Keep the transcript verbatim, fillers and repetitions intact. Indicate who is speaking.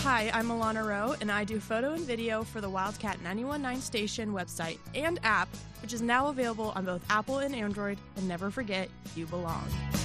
Speaker 1: Hi, I'm Alana Rowe, and I do photo and video for the Wildcat ninety-one point nine station website and app, which is now available on both Apple and Android. And never forget, you belong.